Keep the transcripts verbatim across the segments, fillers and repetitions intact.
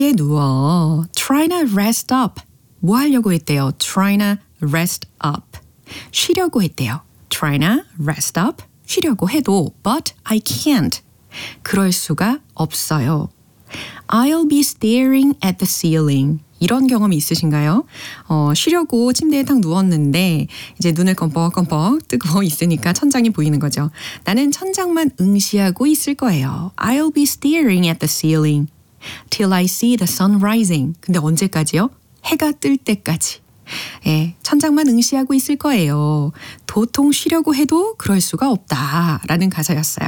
에 누워 trying to rest up. 뭐 하려고 했대요? trying to rest up. 쉬려고 했대요. trying to rest up. 쉬려고 해도 but I can't. 그럴 수가 없어요. I'll be staring at the ceiling. 이런 경험이 있으신가요? 어, 쉬려고 침대에 딱 누웠는데 이제 눈을 껌뻑껌뻑 뜨고 있으니까 천장이 보이는 거죠. 나는 천장만 응시하고 있을 거예요. I'll be staring at the ceiling till I see the sun rising. 근데 언제까지요? 해가 뜰 때까지. 예, 천장만 응시하고 있을 거예요. 도통 쉬려고 해도 그럴 수가 없다라는 가사였어요.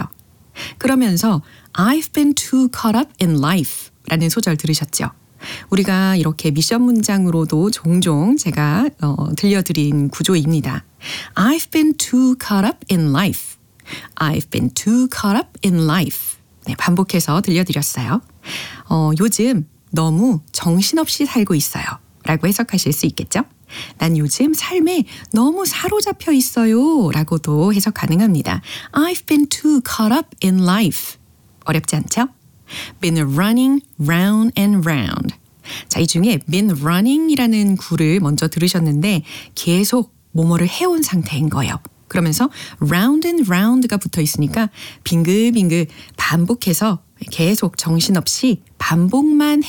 그러면서 I've been too caught up in life 라는 소절 들으셨죠? 우리가 이렇게 미션 문장으로도 종종 제가 어, 들려드린 구조입니다. I've been too caught up in life. I've been too caught up in life. 네, 반복해서 들려드렸어요. 어, 요즘 너무 정신없이 살고 있어요. 라고 해석하실 수 있겠죠? 난 요즘 삶에 너무 사로잡혀 있어요. 라고도 해석 가능합니다. I've been too caught up in life. 어렵지 않죠? Been running round and round. 자, 이 중에 been running이라는 구를 먼저 들으셨는데 계속 뭐뭐를 해온 상태인 거예요. 그러면서 round and round가 붙어 있으니까 빙글빙글 반복해서 계속 정신없이 반복만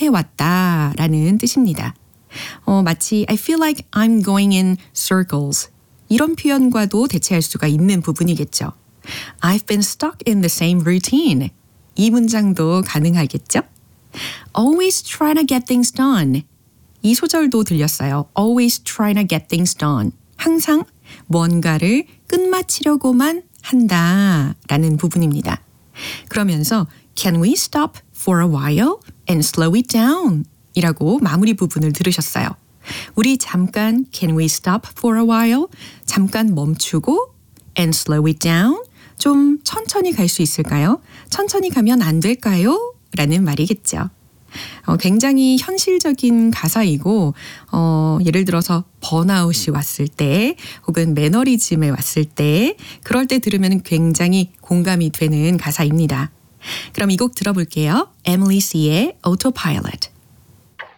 해왔다라는 뜻입니다. 어, 마치 I feel like I'm going in circles. 이런 표현과도 대체할 수가 있는 부분이겠죠. I've been stuck in the same routine. 이 문장도 가능하겠죠? Always trying to get things done. 이 소절도 들렸어요. Always trying to get things done. 항상 뭔가를 끝마치려고만 한다라는 부분입니다. 그러면서 Can we stop for a while and slow it down? 이라고 마무리 부분을 들으셨어요. 우리 잠깐 Can we stop for a while? 잠깐 멈추고 and slow it down? 좀 천천히 갈 수 있을까요? 천천히 가면 안 될까요? 라는 말이겠죠. 어, 굉장히 현실적인 가사이고 어, 예를 들어서 번아웃이 왔을 때 혹은 매너리즘에 왔을 때 그럴 때 들으면 굉장히 공감이 되는 가사입니다. 그럼 이 곡 들어볼게요. Emily C의 Autopilot.